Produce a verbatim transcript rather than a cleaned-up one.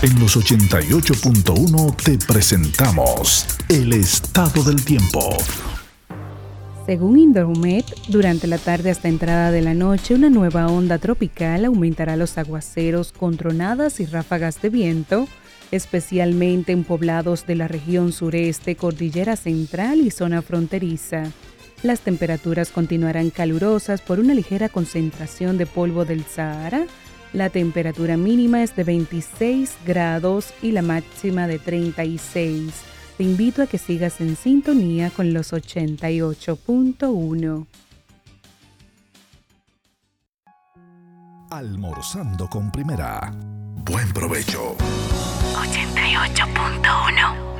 En los ochenta y ocho punto uno te presentamos el estado del tiempo. Según Indomet, durante la tarde hasta entrada de la noche, una nueva onda tropical aumentará los aguaceros con tronadas y ráfagas de viento, especialmente en poblados de la región sureste, cordillera central y zona fronteriza. Las temperaturas continuarán calurosas por una ligera concentración de polvo del Sahara. La temperatura mínima es de veintiséis grados y la máxima de treinta y seis. Te invito a que sigas en sintonía con los ochenta y ocho punto uno. Almorzando con Primera. Buen provecho. ochenta y ocho punto uno.